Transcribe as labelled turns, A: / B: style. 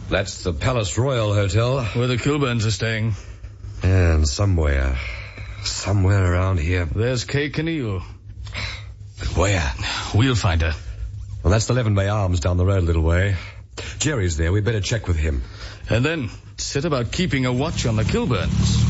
A: That's the Palace Royal Hotel.
B: Where the Kilburns are staying.
A: And somewhere around here.
B: There's Kay Kinneal.
A: But where?
B: We'll find her.
A: Well, that's the Leavenbay Arms down the road a little way. Jerry's there. We'd better check with him.
B: And then set about keeping a watch on the Kilburns.